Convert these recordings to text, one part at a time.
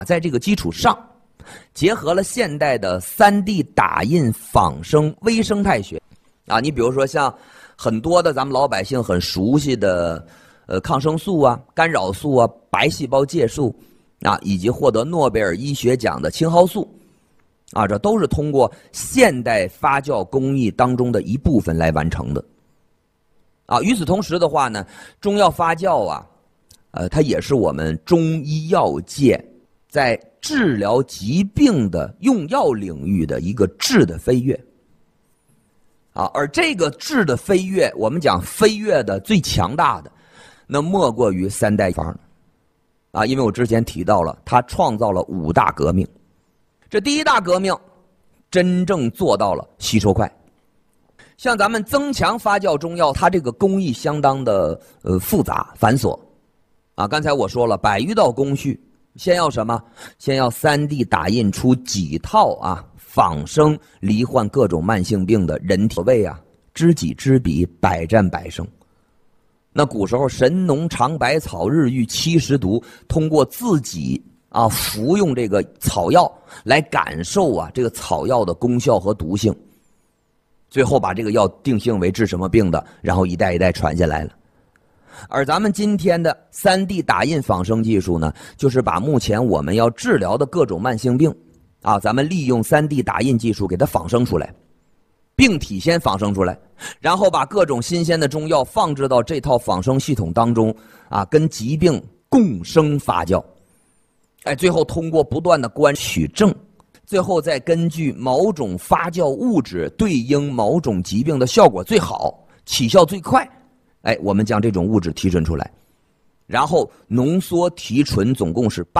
在这个基础上，结合了现代的3D 打印仿生微生态学啊，你比如说像很多的咱们老百姓很熟悉的抗生素啊、干扰素啊、白细胞介素啊，以及获得诺贝尔医学奖的青蒿素啊，这都是通过现代发酵工艺当中的一部分来完成的啊。与此同时的话呢，中药发酵啊，它也是我们中医药界在治疗疾病的用药领域的一个质的飞跃啊。而这个质的飞跃，我们讲飞跃的最强大的，那莫过于3代方啊。因为我之前提到了，它创造了5大革命。这第一大革命真正做到了吸收快。像咱们增强发酵中药，它这个工艺相当的复杂繁琐啊。刚才我说了100余道工序，先要什么？先要3D 打印出几套啊仿生罹患各种慢性病的人体胃啊，知己知彼，百战百胜。那古时候神农尝百草，日遇70毒，通过自己啊服用这个草药来感受啊这个草药的功效和毒性，最后把这个药定性为治什么病的，然后一代一代传下来了。而咱们今天的3D 打印仿生技术呢，就是把目前我们要治疗的各种慢性病啊，咱们利用3D 打印技术给它仿生出来，病体先仿生出来，然后把各种新鲜的中药放置到这套仿生系统当中啊，跟疾病共生发酵。最后通过不断的观取证，最后再根据某种发酵物质对应某种疾病的效果最好，起效最快，我们将这种物质提纯出来，然后浓缩提纯，总共是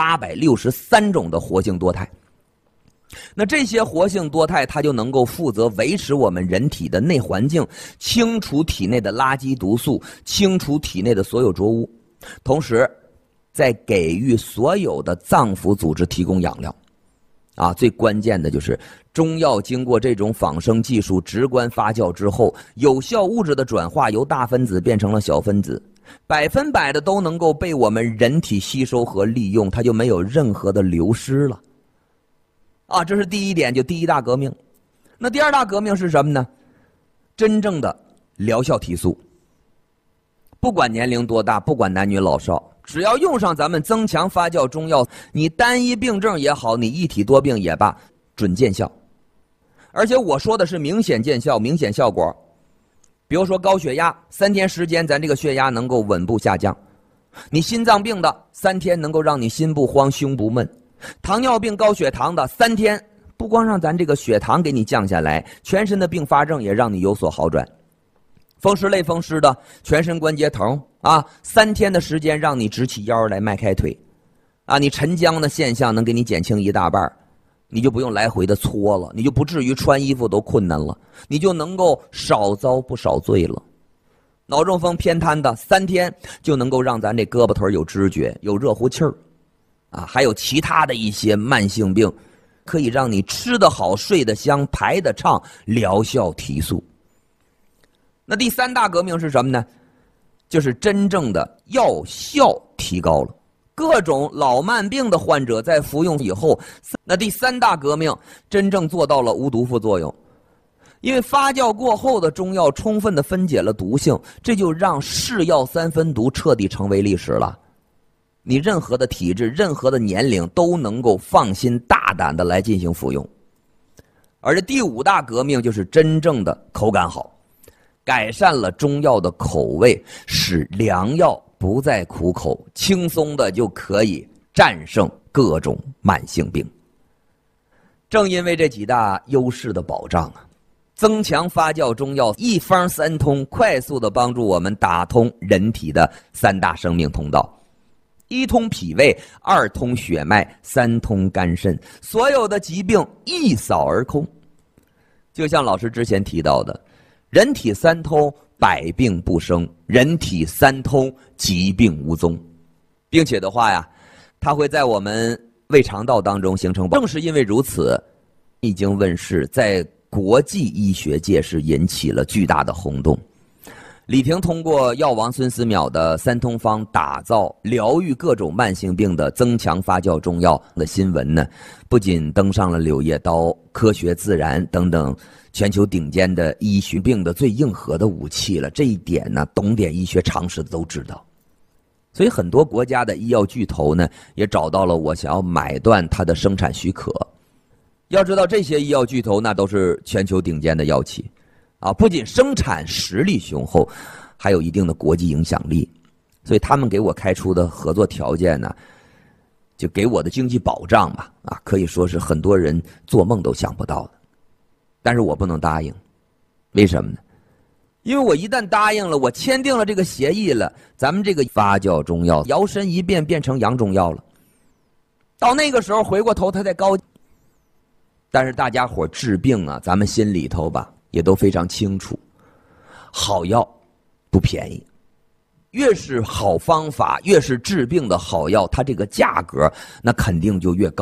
863种的活性多肽。那这些活性多肽它就能够负责维持我们人体的内环境，清除体内的垃圾毒素，清除体内的所有浊物，同时在给予所有的脏腑组织提供养料啊。最关键的就是中药经过这种仿生技术直观发酵之后，有效物质的转化由大分子变成了小分子，100%的都能够被我们人体吸收和利用，它就没有任何的流失了啊。这是第一点，就第一大革命。那第二大革命是什么呢？真正的疗效提速。不管年龄多大，不管男女老少，只要用上咱们增强发酵中药，你单一病症也好，你一体多病也罢，准见效。而且我说的是明显见效，明显效果。比如说高血压，3天时间咱这个血压能够稳步下降；你心脏病的3天能够让你心不慌胸不闷；糖尿病高血糖的3天不光让咱这个血糖给你降下来，全身的并发症也让你有所好转。风湿类风湿的全身关节疼啊，3天的时间让你直起腰来迈开腿啊，你沉僵的现象能给你减轻一大半，你就不用来回的搓了，你就不至于穿衣服都困难了，你就能够少遭不少罪了。脑中风偏瘫的3天就能够让咱这胳膊腿有知觉，有热乎气儿啊，还有其他的一些慢性病，可以让你吃得好，睡得香，排得畅，疗效提速。那第3大革命是什么呢？就是真正的药效提高了。各种老慢病的患者在服用以后，那第3大革命真正做到了无毒副作用。因为发酵过后的中药充分的分解了毒性，这就让是药3分毒彻底成为历史了。你任何的体质，任何的年龄都能够放心大胆的来进行服用。而这第5大革命就是真正的口感好，改善了中药的口味，使良药不再苦口，轻松的就可以战胜各种慢性病。正因为这几大优势的保障啊，增强发酵中药一方3通，快速的帮助我们打通人体的3大生命通道：1通脾胃，2通血脉，3通肝肾，所有的疾病一扫而空。就像老师之前提到的，人体3通，百病不生；人体3通，疾病无踪。并且的话呀，它会在我们胃肠道当中形成。正是因为如此，已经问世，在国际医学界是引起了巨大的轰动。 李婷通过药王孙思邈的三通方打造疗愈各种慢性病的增强发酵中药的新闻呢，不仅登上了《柳叶刀》《科学自然》等等全球顶尖的医学病的最硬核的武器了，这一点呢，懂点医学常识的都知道。所以很多国家的医药巨头呢，也找到了我，想要买断它的生产许可。要知道，这些医药巨头那都是全球顶尖的药企。不仅生产实力雄厚，还有一定的国际影响力，所以他们给我开出的合作条件呢，就给我的经济保障吧，可以说是很多人做梦都想不到的。但是我不能答应，为什么呢？因为我一旦答应了，我签订了这个协议了，咱们这个发酵中药摇身一变变成洋中药了。到那个时候回过头它再高，但是大家伙治病啊，咱们心里头吧也都非常清楚，好药不便宜，越是好方法，越是治病的好药，它这个价格那肯定就越高。